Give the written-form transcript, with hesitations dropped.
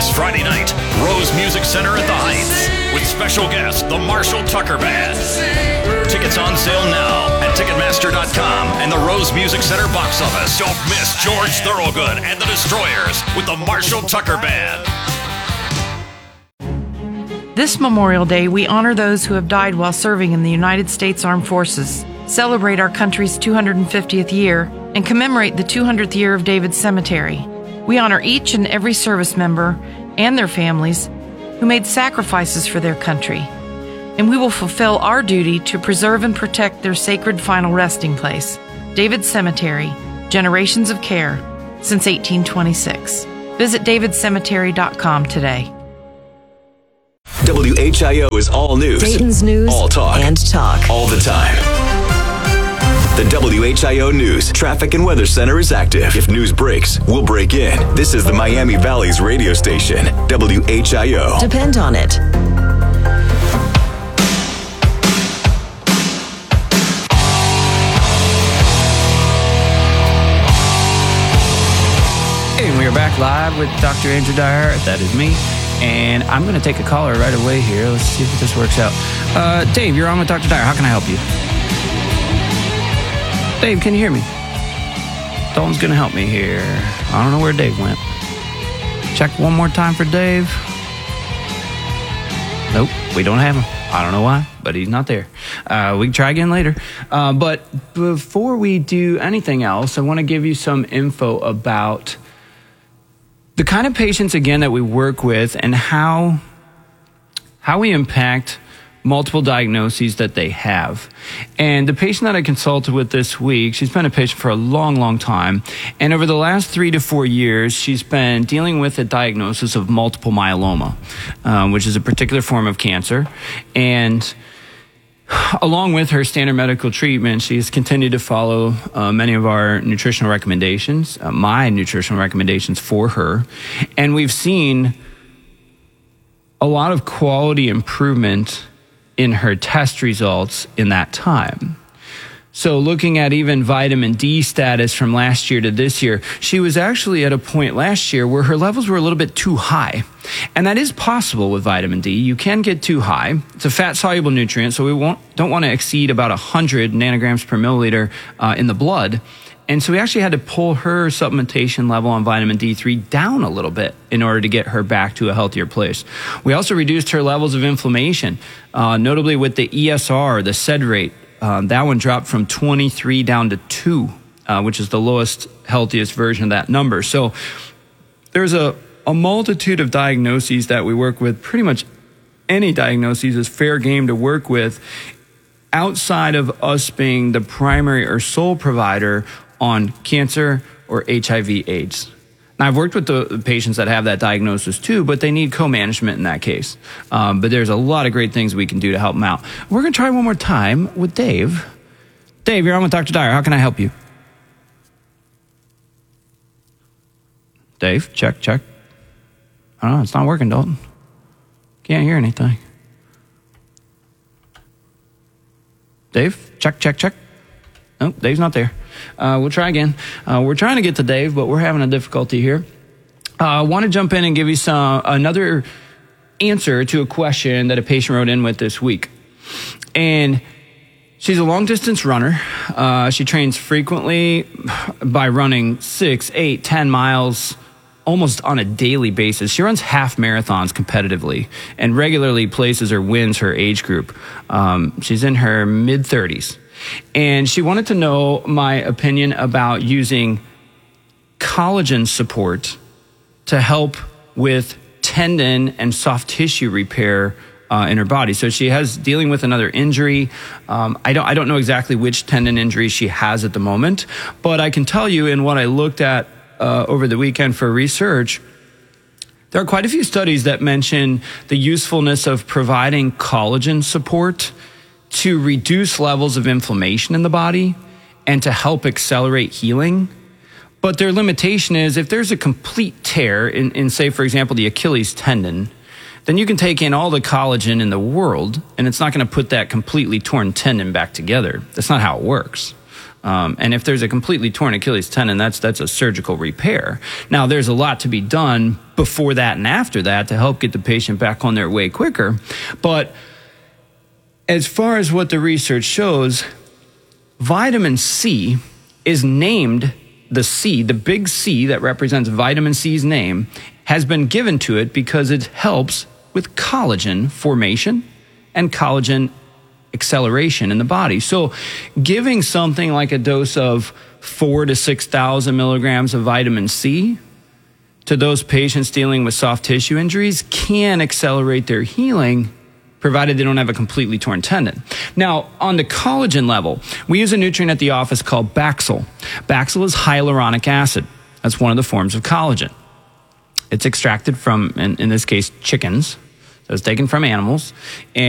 This Friday night, Rose Music Center at the Heights with special guest, the Marshall Tucker Band. Tickets on sale now at Ticketmaster.com and the Rose Music Center box office. Don't miss George Thorogood and the Destroyers with the Marshall Tucker Band. This Memorial Day, we honor those who have died while serving in the United States Armed Forces, celebrate our country's 250th year, and commemorate the 200th year of David's Cemetery. We honor each and every service member and their families who made sacrifices for their country. And we will fulfill our duty to preserve and protect their sacred final resting place, David's Cemetery, generations of care since 1826. Visit davidcemetery.com today. WHIO is all news, Dayton's news, all talk, and talk all the time. The WHIO News Traffic and Weather Center is active. If news breaks, we'll break in. This is the Miami Valley's radio station, WHIO. Depend on it. Hey, we are back live with Dr. Andrew Dyer. That is me. And I'm going to take a caller right away here. Let's see if this works out. Dave, you're on with Dr. Dyer. How can I help you? Dave, can you hear me? Dalton's going to help me here. I don't know where Dave went. Check one more time for Dave. Nope, we don't have him. I don't know why, but he's not there. We can try again later. But before we do anything else, I want to give you some info about the kind of patients, again, that we work with and how we impact multiple diagnoses that they have. And the patient that I consulted with this week, she's been a patient for a long, long time. And over the last 3 to 4 years, she's been dealing with a diagnosis of multiple myeloma, which is a particular form of cancer. And along with her standard medical treatment, she has continued to follow many of our nutritional recommendations, my nutritional recommendations for her. And we've seen a lot of quality improvement in her test results in that time. So looking at even vitamin D status from last year to this year, she was actually at a point last year where her levels were a little bit too high. And that is possible with vitamin D. You can get too high. It's a fat-soluble nutrient, so we don't want to exceed about 100 nanograms per milliliter in the blood. And so we actually had to pull her supplementation level on vitamin D3 down a little bit in order to get her back to a healthier place. We also reduced her levels of inflammation, notably with the ESR, the SED rate. That one dropped from 23 down to 2, which is the lowest, healthiest version of that number. So there's a multitude of diagnoses that we work with. Pretty much any diagnoses is fair game to work with outside of us being the primary or sole provider on cancer or HIV/AIDS. Now, I've worked with the patients that have that diagnosis too, but they need co-management in that case. But there's a lot of great things we can do to help them out. We're going to try one more time with Dave. Dave, you're on with Dr. Dyer. How can I help you? Dave, check. I don't know. It's not working, Dalton. Can't hear anything. Dave, check. Nope, Dave's not there. We'll try again. We're trying to get to Dave, but we're having a difficulty here. I want to jump in and give you another answer to a question that a patient wrote in with this week. And she's a long-distance runner. She trains frequently by running 6, 8, 10 miles almost on a daily basis. She runs half marathons competitively and regularly places or wins her age group. She's in her mid-30s. And she wanted to know my opinion about using collagen support to help with tendon and soft tissue repair in her body. So she has dealing with another injury. I don't know exactly which tendon injury she has at the moment, but I can tell you in what I looked at over the weekend for research, there are quite a few studies that mention the usefulness of providing collagen support to reduce levels of inflammation in the body and to help accelerate healing. But their limitation is if there's a complete tear in say, for example, the Achilles tendon, then you can take in all the collagen in the world and it's not going to put that completely torn tendon back together. That's not how it works. And if there's a completely torn Achilles tendon, that's a surgical repair. Now, there's a lot to be done before that and after that to help get the patient back on their way quicker. But as far as what the research shows, vitamin C is named the C, the big C that represents vitamin C's name, has been given to it because it helps with collagen formation and collagen acceleration in the body. So giving something like a dose of 4,000 to 6,000 milligrams of vitamin C to those patients dealing with soft tissue injuries can accelerate their healing, provided they don't have a completely torn tendon. Now, on the collagen level, we use a nutrient at the office called Baxil. Baxil is hyaluronic acid. That's one of the forms of collagen. It's extracted from, in this case, chickens. So it's taken from animals.